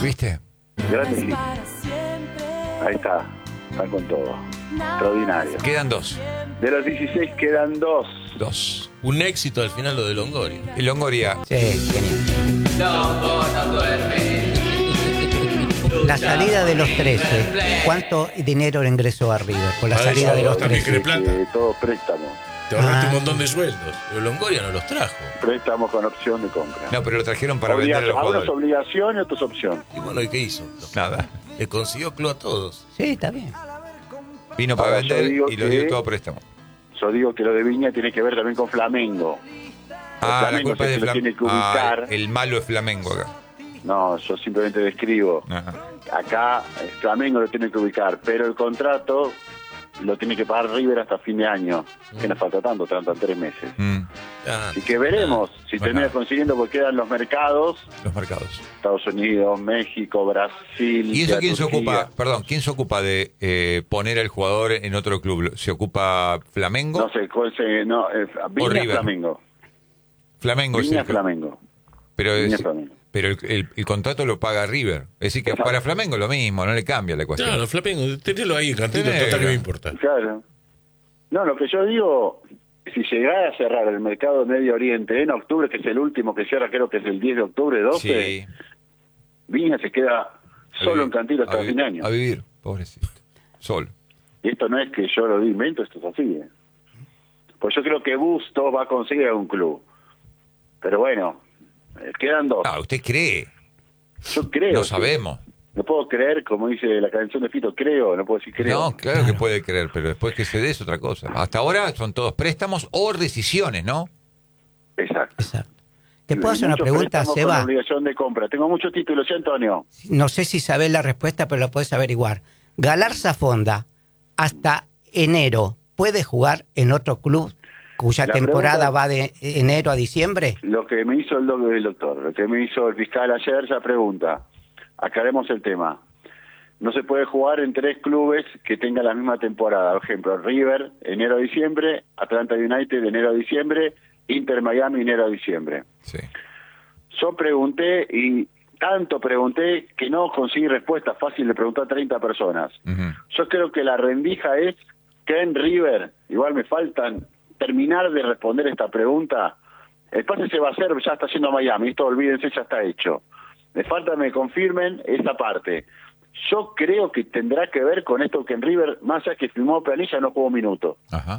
¿Viste? Grande sí. Ahí está. Están con todo. Extraordinario. Quedan 2. De los 16 quedan 2. 2. Un éxito al final lo de Longoria. El Longoria. Sí, genial. La salida de los 13, ¿cuánto dinero le ingresó a River por la salida de los también 13? quiere plata. Todo préstamo. Te ahorraste un montón de sueldos. Pero Longoria no los trajo. Préstamo con opción de compra. No, pero lo trajeron para vender a los Algunos jugadores. obligación y otros opción. Y bueno, ¿y qué hizo? Nada. Le consiguió club a todos. Sí, está bien. Vino para Ahora, yo vender digo y lo que- dio todo a préstamo. Yo digo que lo de Viña tiene que ver también con Flamengo. La Flamengo culpa es es el de que lo tiene que Flamengo. ubicar. El malo es Flamengo acá. No, yo simplemente describo. Ajá. Acá Flamengo lo tiene que ubicar, pero el contrato lo tiene que pagar River hasta fin de año. Que no falta tanto, faltan 3 meses. Así que veremos si Bueno. termina consiguiendo, porque quedan los mercados: Los mercados. Estados Unidos, México, Brasil. ¿Y eso queda quién se Turquía. ocupa? Perdón, ¿quién se ocupa de poner al jugador en otro club? ¿Se ocupa Flamengo? No sé, no, Viña River. Flamengo. Flamengo Viña sí. Flamengo. Pero, Viña Flamengo. pero el contrato lo paga River. Es decir, que Exacto. para Flamengo lo mismo, no le cambia la cuestión. Claro, Flamengo, tenelo ahí, cantito, Tenelo. total que me importa. Claro. No, lo que yo digo, si llegara a cerrar el mercado de Medio Oriente en octubre, que es el último que cierra, creo que es el 10 de octubre, 12, Sí. Viña se queda solo en Cantilo hasta fin de año. A vivir, pobrecito. Solo. Y esto no es que yo lo invento, esto es así. Pues yo creo que Bustos va a conseguir algún club. Pero bueno, quedan 2. Ah, ¿usted cree? Yo creo. No que- sabemos. No puedo creer, como dice la canción de Fito, creo, no puedo decir creo. No, claro que puede creer, pero después que se dé es otra cosa. Hasta ahora son todos préstamos o rescisiones, ¿no? Exacto. Exacto. ¿Te puedo hacer una Muchos pregunta, préstamos con Seba? obligación de compra. Tengo muchos títulos, ¿sí, Antonio? No sé si sabés la respuesta, pero la podés averiguar. Galarza Fonda, hasta enero, ¿puede jugar en otro club cuya La temporada pregunta- va de enero a diciembre? Lo que me hizo el doctor, lo que me hizo el fiscal ayer, esa pregunta. Aclaremos el tema. No se puede jugar en 3 clubes que tengan la misma temporada. Por ejemplo, River, enero a diciembre, Atlanta United, de enero a diciembre, Inter Miami, enero a diciembre. Sí. Yo pregunté y tanto pregunté que no conseguí respuesta fácil, le pregunté a 30 personas. Ujú. Yo creo que la rendija es que en River, igual me faltan terminar de responder esta pregunta. El pase se va a hacer, ya está yendo a Miami, esto olvídense, ya está hecho. Me falta me confirmen esa parte. Yo creo que tendrá que ver con esto que en River, más allá que firmó planilla, no jugó minuto. Ajá.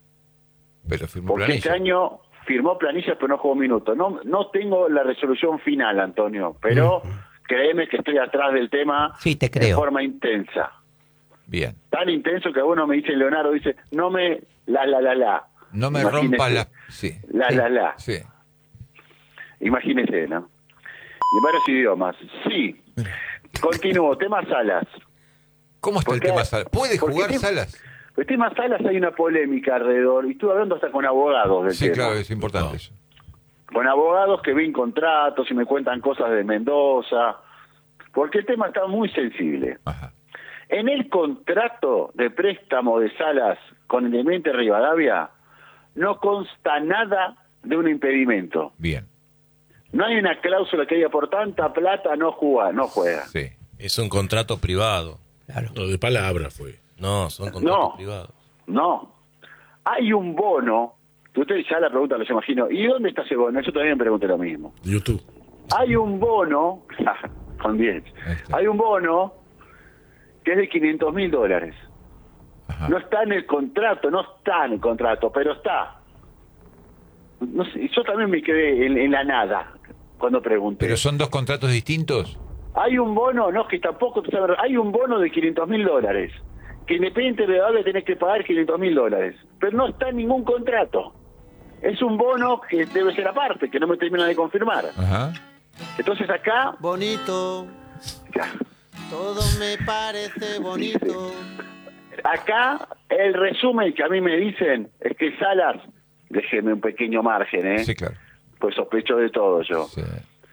Pero firmó Porque planilla. este año firmó planillas pero no jugó minuto. No tengo la resolución final, Antonio, pero créeme que estoy atrás del tema Sí, te de creo. forma intensa. Bien. Tan intenso que uno me dice, Leonardo, dice, no me la. No me Imagínese. rompa la... Sí. La. Sí. Imagínese, ¿no? Y en varios idiomas. Sí. Continúo. Tema Salas. ¿Cómo está el Porque- tema Salas? ¿Puede porque jugar tem- Salas? El tema Salas hay una polémica alrededor, y estuve hablando hasta con abogados del Sí, tema. claro, es importante eso. Con abogados que ven contratos y me cuentan cosas de Mendoza, porque el tema está muy sensible. Ajá. En el contrato de préstamo de Salas con Independiente Rivadavia no consta nada de un impedimento. Bien. No hay una cláusula que diga por tanta plata no juega. Sí. Es un contrato privado. Claro. Lo de palabra fue. No, son contratos No. privados. No. Hay un bono, que ustedes ya la pregunta los imagino, ¿y dónde está ese bono? Yo también me pregunté lo mismo. YouTube. Hay un bono, con 10, Ahí está. hay un bono que es de $500.000. Ajá. No está en el contrato, pero está. No sé, yo también me quedé en la nada cuando pregunté. ¿Pero son dos contratos distintos? Hay un bono, no, que tampoco, hay un bono de $500.000 que Independiente de Rivadavia tiene que pagar $500.000, pero no está en ningún contrato. Es un bono que debe ser aparte, que no me terminan de confirmar. Ajá. Entonces acá, Bonito, ya, todo me parece bonito. acá el resumen que a mí me dicen es que Salas, déjeme un pequeño margen, Sí, claro. pues sospecho de todo yo, Sí.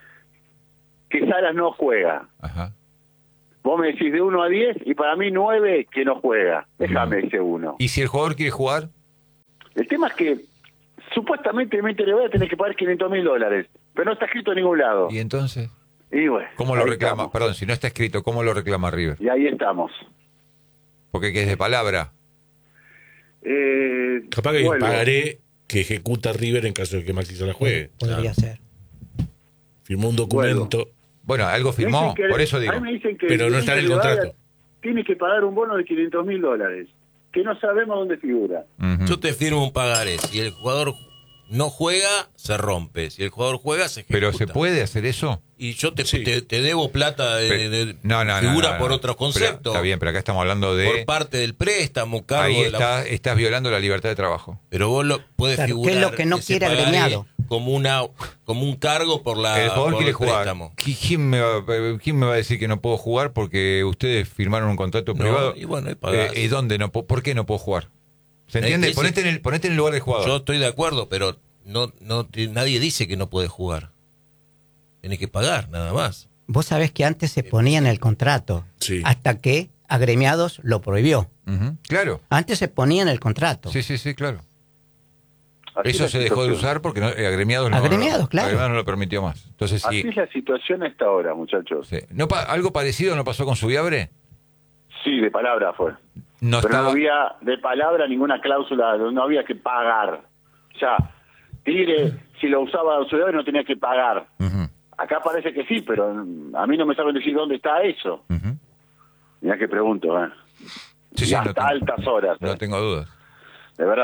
que Salas no juega. Ajá. Vos me decís de 1 a 10 y para mí 9 que no juega. Déjame ese 1. ¿Y si el jugador quiere jugar? El tema es que supuestamente Independiente Rivadavia tiene que pagar $500.000, pero no está escrito en ningún lado. ¿Y entonces? Y bueno, ¿Cómo lo ahí reclama? estamos. Perdón, si no está escrito, ¿cómo lo reclama River? Y ahí estamos. Porque que es de palabra. Capaz que hay un Vuelvo. pagaré que ejecuta River en caso de que Maxi se la juegue. Podría Claro. ser. Firmó un documento. Bueno, algo Me firmó, dicen que- por eso a digo. mí me dicen que Pero no está en el contrato. Tiene que pagar un bono de $500.000, que no sabemos dónde figura. Ujú. Mm. Yo te firmo un pagaré. Si el jugador no juega, se rompe. Si el jugador juega, se ejecuta. Pero ¿se puede hacer eso? Y yo te, Sí. te debo plata de No, figura no, por no. otros Pero conceptos. está bien, pero acá estamos hablando Por de... parte del préstamo, cargo Ahí de la... estás violando la libertad de trabajo. Pero vos lo puedes Claro, figurar. ¿qué es lo que no ese quiere pagaré agremiado? como un cargo por la El jugador por quiere el jugar. préstamo. ¿Quién me va a decir que no puedo jugar porque ustedes firmaron un contrato No, privado? y bueno, ahí pagás. ¿Y dónde no puedo? ¿Por qué no puedo jugar? ¿Se Es entiende? que Ponete en el lugar del jugador. Yo estoy de acuerdo, pero nadie dice que no puede jugar. Tiene que pagar, nada más. Vos sabés que antes se ponía en el contrato, Sí. hasta que Agremiados lo prohibió. Ujú, claro. Antes se ponía en el contrato. Sí, claro. Así Eso es se la dejó de situación. usar porque Agremiados Agremiados, claro. Agremiados no lo permitió más. Entonces Así sí. es la situación hasta ahora, muchachos. Sí. ¿Algo parecido no pasó con Subiabre? Sí, de palabra fue. No Pero estaba... no había de palabra ninguna cláusula, no había que pagar. O sea, Tigre, si lo usaba a ciudadano no tenía que pagar. Ujú, Acá parece que sí, pero a mí no me saben decir dónde está eso. ujú. Mirá que pregunto, ¿eh? Sí, Y sí, hasta altas horas. no tengo dudas. De verdad.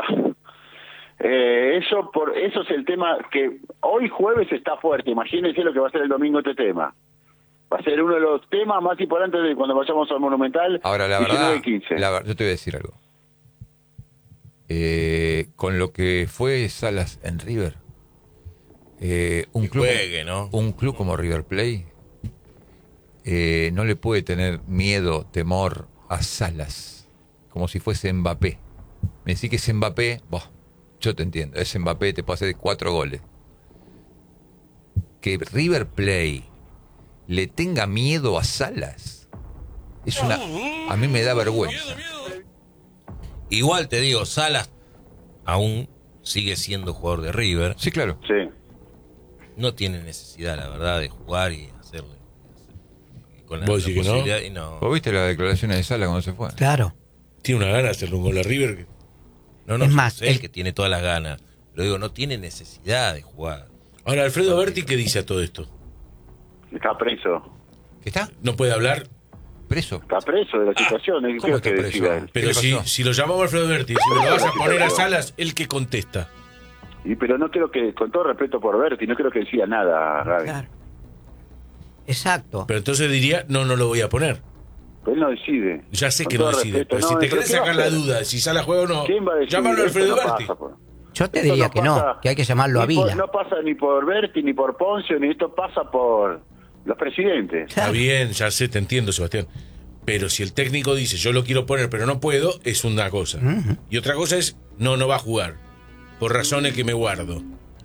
Eso es el tema que hoy jueves está fuerte. Imagínense lo que va a ser el domingo este tema. Va a ser uno de los temas más importantes de cuando vayamos al Monumental. Ahora, la 19 verdad, y 15. yo te voy a decir algo. Con lo que fue Salas en River, un Que club, juegue, ¿no? un club como River Plate no le puede tener miedo, temor a Salas, como si fuese Mbappé. Me decís que es Mbappé, yo te entiendo, es Mbappé, te puede hacer 4 goles. Que River Plate le tenga miedo a Salas, a mí me da vergüenza. Igual te digo, Salas aún sigue siendo jugador de River. Sí, claro. Sí. No tiene necesidad, la verdad, de jugar y hacerle. Con ¿Vos decís que no? posibilidad, y no. ¿Vos viste las declaraciones de Salas cuando se fue? Claro. Tiene una gana de hacerle un gol a River. No, Es más, sé que tiene todas las ganas. Pero digo, no tiene necesidad de jugar. Ahora, Alfredo Berti, ¿qué dice a todo esto? Está preso. ¿Qué está? ¿No puede hablar? ¿Preso? Está preso de la situación. ¿Qué ¿cómo es que está decía preso? él? Pero le si, pasó? si lo llamamos a Alfredo Berti, si me lo vas a poner a Salas, él que contesta. Pero no creo que, con todo respeto por Berti, no creo que decía nada, Gaby. Claro. Exacto. Pero entonces diría, no lo voy a poner. Él no decide. Ya sé Con que no todo decide. respeto, Pero si no, te pero querés ¿qué va a sacar la hacer? duda de si Sala juega o no, ¿Quién va a decir? llámalo a Esto Alfredo no Berti. pasa por- Yo te esto diría que no, pasa que hay que llamarlo a ni por- Vila. No pasa ni por Berti, ni por Poncio, ni esto pasa por los presidentes. Está bien, ya sé, te entiendo, Sebastián. Pero si el técnico dice, yo lo quiero poner, pero no puedo, es una cosa. Y otra cosa es, no va a jugar. Por razones que me guardo.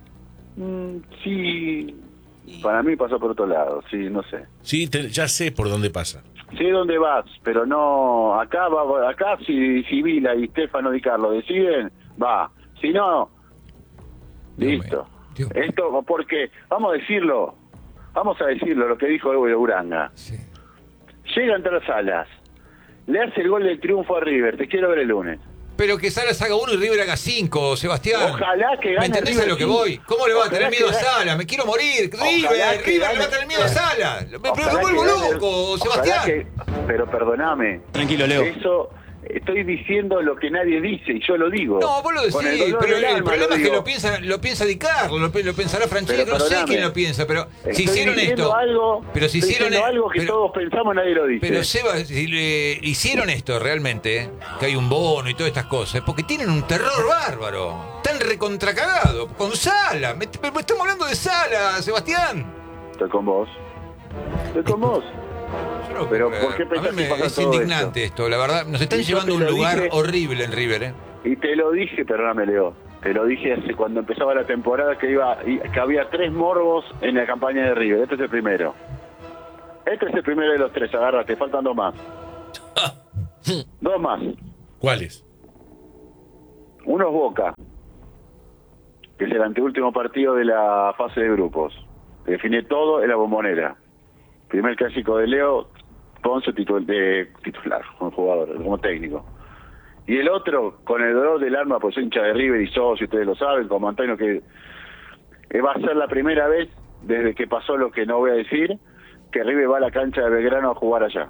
Sí, para mí pasó por otro lado, sí, no sé. Sí, ya sé por dónde pasa. Sé dónde vas, pero no, acá si Vila y Stefano Di Carlo deciden, va. Si no, Dios listo. mío, Dios mío. Esto, porque, vamos a decirlo, lo que dijo Evo de Uranga. Sí. Llega a entrar Salas, le hace el gol del triunfo a River, te quiero ver el lunes. Pero que Salas haga 1 y River haga 5, Sebastián. Ojalá que gane ¿Me entendés River a lo que sí. voy? ¿Cómo le va a Ojalá tener que miedo a gane. Salas? Me quiero morir. Ojalá River que le va gane. a tener miedo a Salas. Me Ojalá vuelvo que gane. loco, Ojalá Sebastián. pero perdóname. Tranquilo, Leo. Eso, estoy diciendo lo que nadie dice y yo lo digo. No, vos lo decís, Con el dolor pero del el alma problema es que digo. lo piensa Di Carlo, lo pensará Francesco, Pero no sé perdóname. quién lo piensa, pero si Estoy hicieron diciendo esto, algo, pero si estoy hicieron diciendo algo que pero- todos pensamos, nadie lo dice. Pero Seba, si hicieron esto realmente, que hay un bono y todas estas cosas, porque tienen un terror bárbaro. Están recontracagados. Con Sala. Estamos hablando de Sala, Sebastián. Estoy con vos. Estoy con vos. Yo no Pero, puedo ¿por qué creer. A pensás mí que pasa es todo indignante esto, la verdad. Nos están Y yo llevando a te un lo lugar dije. horrible en River, ¿eh? Y te lo dije, perdóname, Leo. Te lo dije hace cuando empezaba la temporada que había 3 morbos en la campaña de River. Este es el primero. Este es el primero de los 3. Agárrate, faltan 2 más. 2 más. ¿Cuáles? Uno es Boca, que es el anteúltimo partido de la fase de grupos. Que define todo en la Bombonera. Primer clásico de Leo, Ponce titular, como jugador, como técnico. Y el otro, con el dolor del alma, pues hincha de River y socio, ustedes lo saben, como Antonio, que va a ser la primera vez desde que pasó lo que no voy a decir, que River va a la cancha de Belgrano a jugar allá.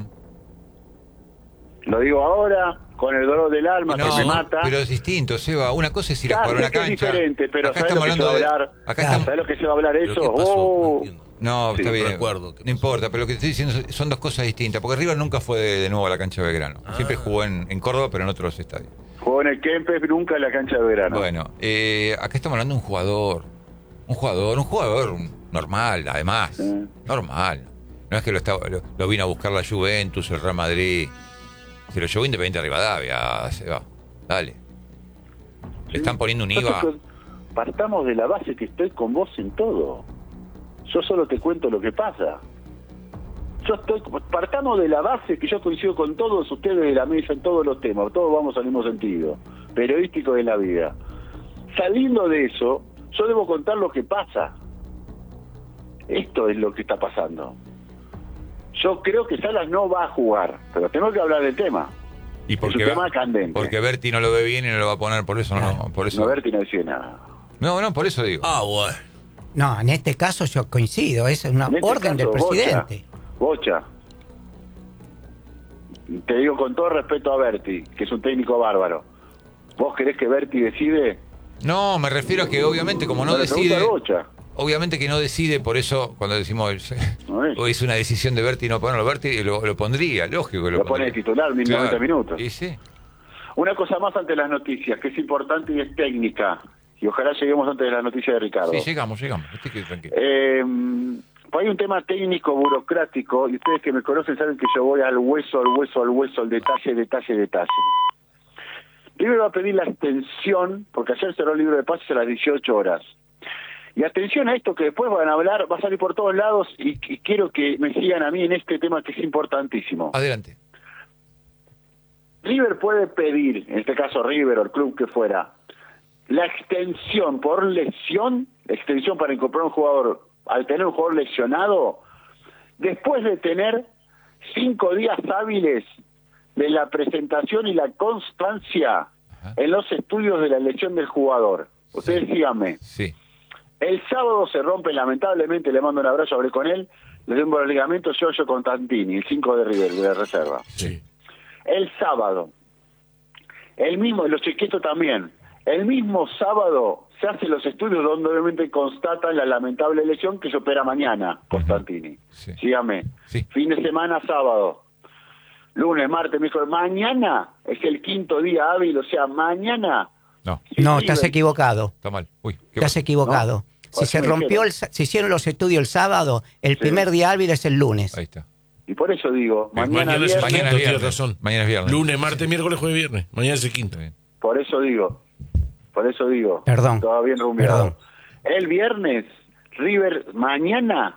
Lo digo ahora, con el dolor del alma, No, que me mata. pero es distinto, Seba. Una cosa es ir a Claro, jugar a una es que es cancha. diferente, pero Acá ¿sabes lo que se va a hablar? Acá estamos. ¿Sabes lo que se va a hablar ¿Pero eso? qué pasó? Oh, No entiendo. No, está Sí, bien. recuerdo qué No importa, pero lo que estoy diciendo son dos cosas distintas. Porque River nunca fue de nuevo a la cancha de Belgrano. Siempre jugó en Córdoba, pero en otros estadios. jugó en el Kempes, nunca en la cancha de Belgrano. Bueno, acá estamos hablando de un jugador. Un jugador normal, además. Sí. Normal. No es que lo vino a buscar la Juventus, el Real Madrid. Se lo llevó Independiente de Rivadavia, Seba. Dale. Le están poniendo un IVA. Partamos de la base que estoy con vos en todo. Yo solo te cuento lo que pasa. Partamos de la base que yo coincido con todos ustedes de la mesa en todos los temas. Todos vamos al mismo sentido. Periodístico de la vida. Saliendo de eso, yo debo contar lo que pasa. Esto es lo que está pasando. Yo creo que Salas no va a jugar, pero tengo que hablar del tema. Y Es un tema candente. porque Berti no lo ve bien y no lo va a poner, por eso no. Por eso. No, Berti no decide nada. No, por eso digo. Bueno. No, en este caso yo coincido, es una En este orden del caso, presidente. Bocha. Te digo con todo respeto a Berti, que es un técnico bárbaro. ¿Vos querés que Berti decide? No, me refiero a que obviamente como no Bueno, pregunta decide. a Bocha. Obviamente que no decide, por eso cuando decimos No es. o es una decisión de Berti no ponerlo, Berti lo pondría, lógico que Lo pone de pondría. titular, 90 Claro. minutos. Y sí. Una cosa más ante las noticias, que es importante y es técnica. Y ojalá lleguemos antes de la noticia de Ricardo. Sí, llegamos. Usted quede tranquilo. Hay un tema técnico, burocrático, y ustedes que me conocen saben que yo voy al hueso, al detalle. Primero va a pedir la extensión, porque ayer cerró el libro de pases a las 18 horas. Y atención a esto que después van a hablar, va a salir por todos lados, y quiero que me sigan a mí en este tema que es importantísimo. Adelante. River puede pedir, en este caso River o el club que fuera, la extensión por lesión, extensión para incorporar un jugador, al tener un jugador lesionado, después de tener 5 días hábiles de la presentación y la constancia en los estudios de la lesión del jugador. Ustedes síganme. Sí. El sábado se rompe, lamentablemente, le mando un abrazo, hablé con él, le doy un ligamento Giorgio Constantini, el 5 de River, de la reserva. Sí. El sábado, el mismo, los chiquitos también, el mismo sábado se hacen los estudios donde obviamente constatan la lamentable lesión que se opera mañana, Constantini. Sí. Sígame. Sí. Fin de semana, sábado. Lunes, martes, miércoles. Mañana es el 5.º día hábil, o sea, mañana. No, No, Sí, estás River. equivocado. está mal. Uy, ¿qué Estás pasó? equivocado. No. Si Por se eso me rompió, dijeron. se hicieron los estudios el sábado, el primer día hábil es el lunes. Ahí está. Y por eso digo, mañana, Mañana es el viernes, Mañana es quinto, viernes. tienes razón. Mañana es viernes. Lunes, martes, miércoles, jueves, viernes. Mañana es el quinto. Está bien. por eso digo. Perdón. Todo bien rumbeado. Perdón. El viernes, River mañana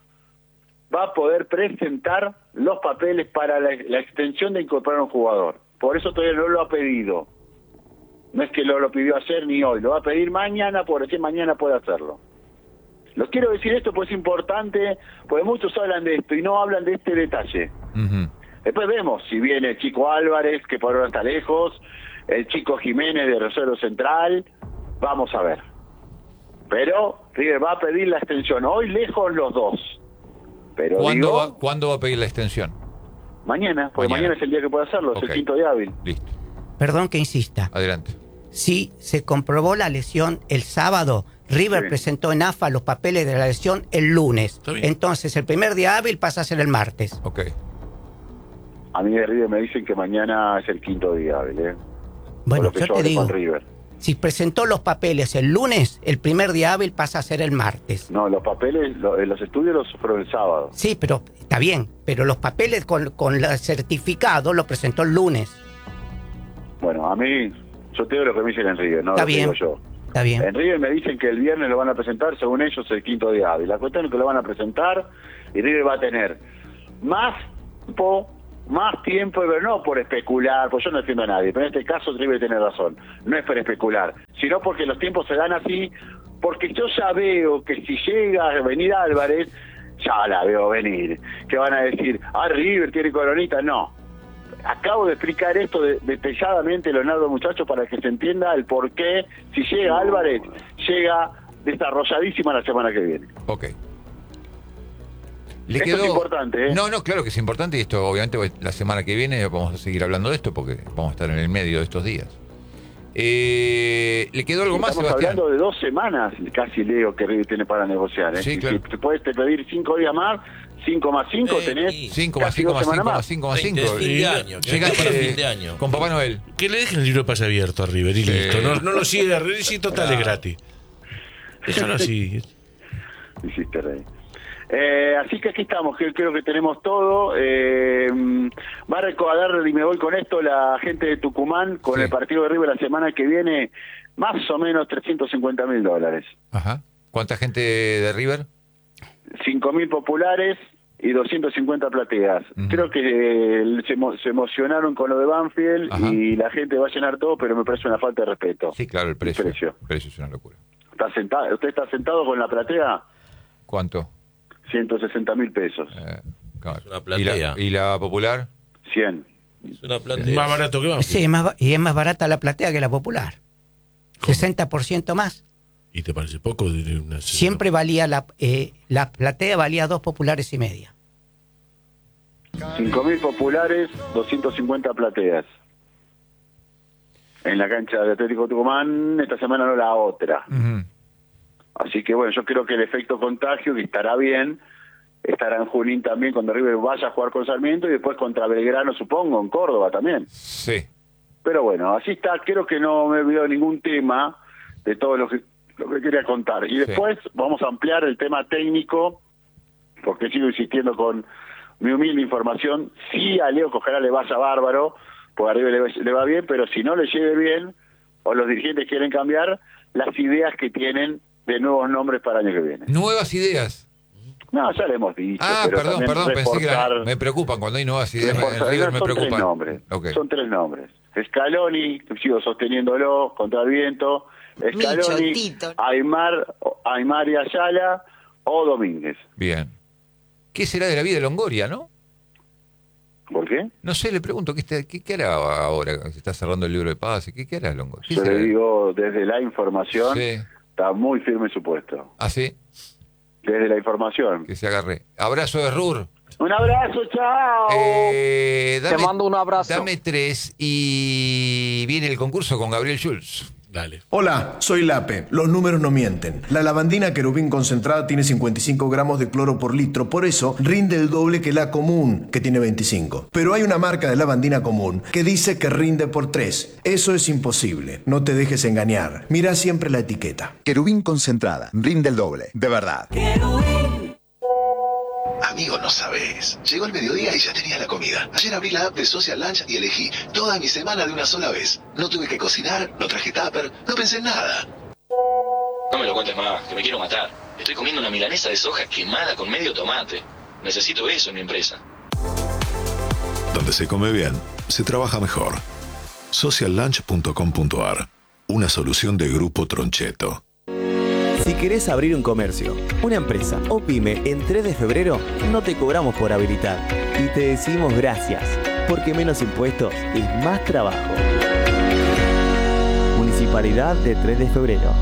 va a poder presentar los papeles para la extensión de incorporar un jugador. Por eso todavía no lo ha pedido. No es que lo pidió ayer ni hoy, lo va a pedir mañana, por decir mañana puede hacerlo. Lo quiero decir esto porque es importante, porque muchos hablan de esto y no hablan de este detalle. Ujú. Después vemos si viene el chico Álvarez, que por ahora está lejos, el chico Jiménez de Rosario Central, vamos a ver. Pero River va a pedir la extensión, hoy lejos los dos. Pero digo, ¿Cuándo va a pedir la extensión? mañana, porque Mañana. mañana es el día que puede hacerlo, es Ok. el 5.º día hábil. Listo. Perdón que insista. Adelante. Si se comprobó la lesión el sábado, River Sí. presentó en AFA los papeles de la lesión el lunes. Está bien. Entonces el primer día hábil pasa a ser el martes. Ok. A mí de River me dicen que mañana es el 5.º día hábil, Por Bueno, lo que yo te hablé digo, con River. si presentó los papeles el lunes, el primer día hábil pasa a ser el martes. No, los papeles, los estudios los fueron el sábado. Sí, pero está bien, pero los papeles con el certificado lo presentó el lunes. Bueno, a mí, yo te digo lo que me dicen en River, no Está lo que bien. digo yo. Está bien. En River me dicen que el viernes lo van a presentar, según ellos, el 5.º día hábil. La cuestión es que lo van a presentar y River va a tener más tiempo, pero no por especular, pues yo no defiendo a nadie, pero en este caso River tiene razón, no es por especular, sino porque los tiempos se dan así, porque yo ya veo que si llega a venir Álvarez, Ya la veo venir. ¿Qué van a decir? River tiene coronita. No. Acabo de explicar esto detalladamente, Leonardo, muchachos, para que se entienda el por qué. Si llega Álvarez, llega desarrolladísima la semana que viene. Ok. Esto es importante, ¿eh? No, claro que es importante, y esto obviamente la semana que viene vamos a seguir hablando de esto porque vamos a estar en el medio de estos días. ¿Le quedó algo más, Estamos Sebastián? hablando de 2 semanas, casi leo que River tiene para negociar, ¿eh? Sí, claro. Si puedes pedir 5 días más, 5 más 5, tenés 5 más casi 5 2 más 5 semanas más más. 5 más 5. Es fin de año. Llegaste para fin de año. con Papá Noel. Que le dejen el libro de pase abierto a River y Sí. listo. No lo cierre, sí, total, es gratis. Déjalo así. Hiciste rey. Así que aquí estamos, creo que tenemos todo. Va a recordar, y me voy con esto, la gente de Tucumán, con Sí. el partido de River la semana que viene, más o menos $350.000. Ajá. ¿Cuánta gente de River? 5.000 populares y 250 plateas. Ujú. Creo que se emocionaron con lo de Banfield. Ajá. Y la gente va a llenar todo, pero me parece una falta de respeto. Sí, claro, el precio. precio. El precio es una locura. ¿Usted está sentado con la platea? ¿Cuánto? 160.000 pesos. Claro. Es una platea. ¿Y la popular? 100. Es una platea. Más barato que Banfield. Sí, y es más barata la platea que la popular. 60% más. ¿Y te parece poco? De una Siempre valía la platea valía 2 populares y media. 5.000 populares, 250 plateas. En la cancha de Atlético Tucumán, esta semana no la otra. Ujú. Así que bueno, yo creo que el efecto contagio, que estará bien, estará en Junín también cuando River vaya a jugar con Sarmiento y después contra Belgrano, supongo, en Córdoba también. Sí. Pero bueno, así está. Creo que no me he olvidado ningún tema de todo lo que quería contar. Y después vamos a ampliar el tema técnico, porque sigo insistiendo con mi humilde información. Sí, a Leo Cojará le vaya bárbaro, porque arriba le va bien, pero si no le lleve bien, o los dirigentes quieren cambiar, las ideas que tienen de nuevos nombres para el año que viene. Nuevas ideas. No, ya le hemos dicho. Ah, pero perdón, también pensé que reforzar- me preocupan cuando hay nuevas ideas. En reforzar- River me son preocupan. 3 nombres. Ok. Son 3 nombres. Scaloni, sigo sosteniéndolo contra el viento. Scaloni, Micho, Tito. Aymar y Ayala o Domínguez. Bien. ¿Qué será de la vida de Longoria, no? ¿Por qué? No sé, le pregunto, ¿qué hará ahora? Se está cerrando el libro de paz. ¿Qué hará Longoria? ¿Qué Yo le será? digo, desde la información, Sí. está muy firme en su puesto. ¿Ah, sí? Desde la información. Que se agarre. Abrazo de Rur. Un abrazo, chao. Te mando un abrazo. Dame 3 y viene el concurso con Gabriel Schulz. Dale. Hola, soy Lape. Los números no mienten. La lavandina querubín concentrada tiene 55 gramos de cloro por litro, por eso rinde el doble que la común, que tiene 25. Pero hay una marca de lavandina común que dice que rinde por 3. Eso es imposible. No te dejes engañar. Mira siempre la etiqueta. Querubín concentrada, rinde el doble, de verdad. Amigo, no sabes. Llegó el mediodía y ya tenía la comida. Ayer abrí la app de Social Lunch y elegí toda mi semana de una sola vez. No tuve que cocinar, no traje tupper, no pensé en nada. No me lo cuentes más, que me quiero matar. Estoy comiendo una milanesa de soja quemada con medio tomate. Necesito eso en mi empresa. Donde se come bien, se trabaja mejor. Sociallunch.com.ar. Una solución de Grupo Troncheto. Si querés abrir un comercio, una empresa o pyme en 3 de febrero, no te cobramos por habilitar. Y te decimos gracias, porque menos impuestos es más trabajo. Municipalidad de 3 de febrero.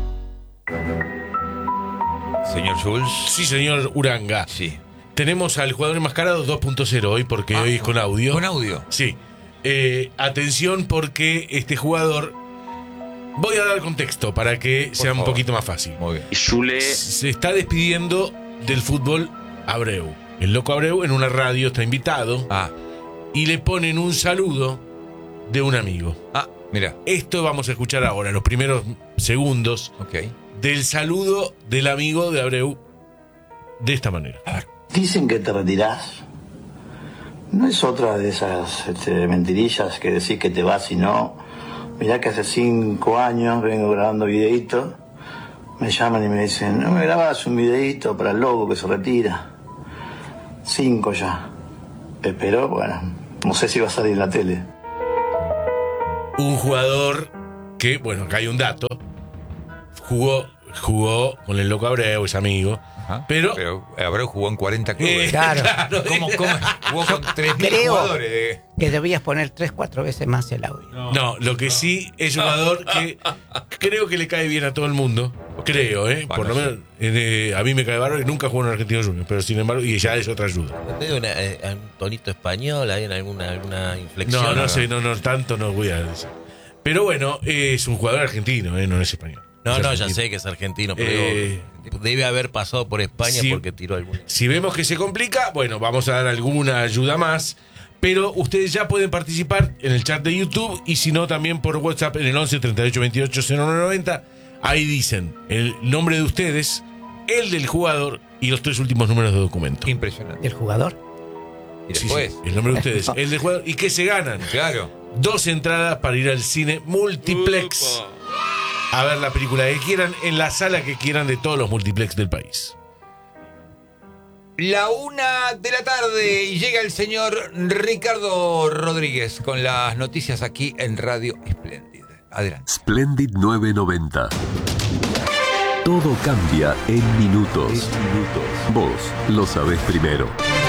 Señor Schulz. Sí, señor Uranga. Sí. Tenemos al jugador enmascarado 2.0 hoy, porque hoy es con audio. ¿Con audio? Sí. Atención, porque este jugador... Voy a dar contexto para que sea un poquito más fácil. Muy bien. Se está despidiendo del fútbol Abreu. El loco Abreu en una radio está invitado. Y le ponen un saludo de un amigo. Mira. Esto vamos a escuchar ahora, los primeros segundos del saludo del amigo de Abreu de esta manera. Dicen que te retirás. No es otra de esas mentirillas que decís que te vas y no. Mirá que hace 5 años vengo grabando videitos. Me llaman y me dicen, ¿no me grabas un videito para el loco que se retira? 5 ya. Pero bueno, no sé si va a salir en la tele. Un jugador que, bueno, acá hay un dato. Jugó con el loco Abreu, es amigo. Ajá. Pero Abreu jugó en 40 clubes. Claro. ¿Cómo jugó con 3.000 Creo jugadores? que debías poner 3-4 veces más el audio. no, lo que sí es un jugador que creo que le cae bien a todo el mundo. Creo, por lo menos a mí me cae bárbaro y nunca jugó en Argentino Juniors, pero sin embargo, y ya es otra ayuda. ¿Tiene un tonito español? ¿Hay alguna inflexión? No sé, no tanto no voy a decir. Pero bueno, es un jugador argentino, no es español. No, ya sé que es argentino, pero debe haber pasado por España porque tiró alguna. Si vemos que se complica, bueno, vamos a dar alguna ayuda más. Pero ustedes ya pueden participar en el chat de YouTube y si no, también por WhatsApp en el 11 38 28 0990. Ahí dicen el nombre de ustedes, el del jugador y los 3 últimos números de documento. Impresionante. ¿El jugador? Y después. Sí, el nombre de ustedes, el del jugador. ¿Y qué se ganan? Claro. 2 entradas para ir al cine multiplex a ver la película que quieran en la sala que quieran de todos los multiplex del país. 1:00 p.m. y llega el señor Ricardo Rodríguez con las noticias aquí en Radio Splendid. Adelante. Splendid 990. Todo cambia en minutos. Vos lo sabés primero.